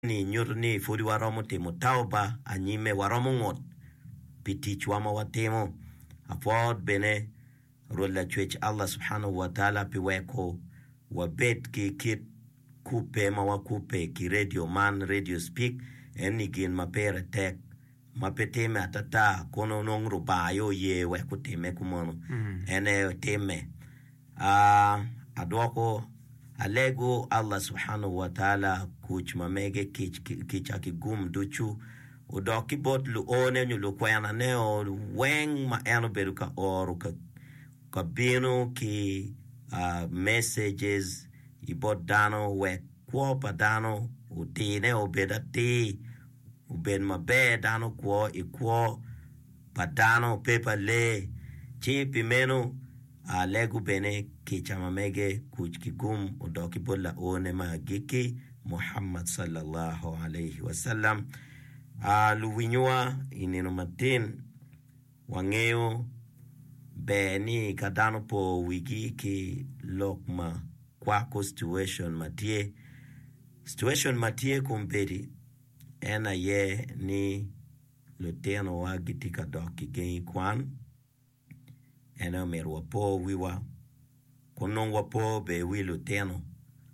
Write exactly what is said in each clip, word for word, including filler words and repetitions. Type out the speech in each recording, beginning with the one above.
ni nyurni fudi waromo timo tauba anyime waromo ngot piti chwama watemo apod bene rola chwech Allah subhanahu wa ta'ala piweko wabet ki kit kupe ma wakupe ki radio man radio speak eni gin mapere tek mapeteme atata kono nongro bayo ye weko teme kumono mm. ene teme a uh, adwoko alego Allah subhanahu wa ta'ala kuch mamege kich kich akigum duchu udoki bot lu one nyu lu kwana neo weng ma eno beruka oru ka kabino ki uh, messages ibot dano we kwa padano utine obedati uben mabe dano kwa ikwa padano pepa le chipi menu alegu bene kichama mege kuch kigum udoki bola one ma giki Muhammad sallallahu alayhi wasallam aluwinywa ineno matin wangeo beni kadano po wiki ki lokma kwako situation matie situation matie kumbedi ena ye ni luteno wa gitika doki gei kwan ena merwa po wiwa konongwa po be wi luteno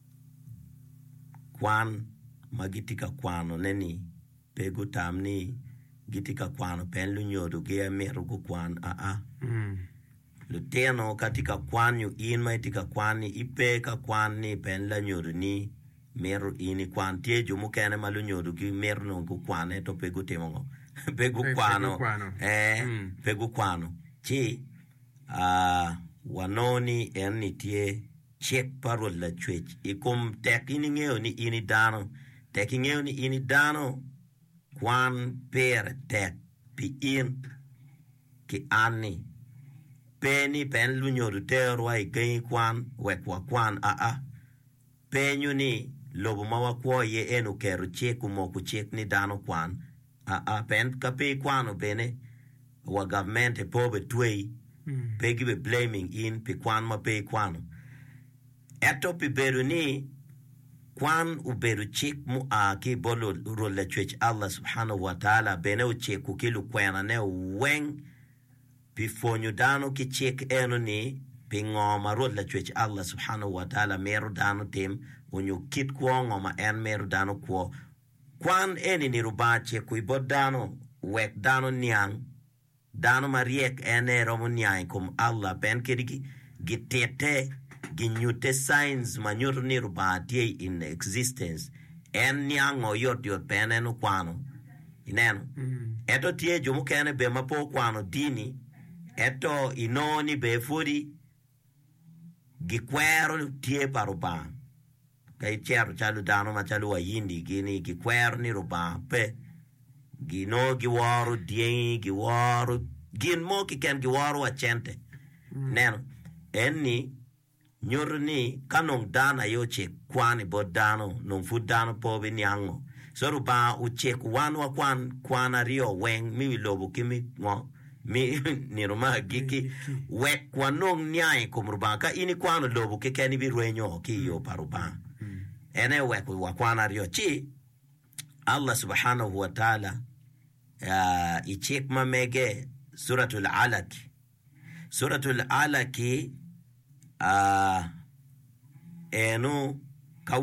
kwan magitika kwano neni pegu tamni gitika kwano pen lunyodo ge meru go kwan a a mm. luteno katika kwanyu in maitika kwani ipe ka kwani pen la nyodo ni meru ini kwan tie jumu kene malunyodo gi meru no go kwane to pegu temongo pegu kwano eh mm. pegu kwano chi a uh, wanoni eni tie check parol la chwech ikum tekini ngeo ni ini dano teki ngeo ni ini dano kwan per tek pi in ki ani peni pen lunyoru terwa igei kwan wekwa kwan a a penyu ni lobo mawa kwa ye enu keru cheku moku chek ni dano kwan a a pen kape kwano bene wa government pobe twei mm. pegi be blaming in pi kwan ma pe kwano eto pi beru ni kwan uberu chik mu a ki bolo rola chwech Allah subhanahu wa ta'ala bene u chik ukilu kwena ne weng pi fonyu dano ki chik eno ni pi ngoma rola chwech Allah subhanahu wa ta'ala meru dano tim unyu kit kwa ngoma en meru dano kwa kwan eni ni ruba chik uibot dano wek dano nyang dano mariek ene romo nyang kum Allah ben kiriki gitete ginyute signs manyur ni rubatie in existence en nyango yot yot penenu kwano ineno mm. eto tie jumu kene be mapo kwano dini eto inoni be furi gikwero tie paruba kai chero chalu dano ma chalu ayindi gini gikwero ni ruba pe gino giwaru die giwaru gin mo ki ken giwaru achente mm. neno enni nyorni kanong dana yoche kwani bodano non fudano pobe nyango soru ba uche kwanwa kwan kwana rio weng mi lobo kimi ngo mi ni roma giki wek kwanong nyai kumruba ka ini kwano lobo ke keni bi ruenyo ki yo paruba ene wek wa kwana rio chi Allah subhanahu wa ta'ala uh, ichek mamege suratul alaq suratul alaq Ah, uh, enu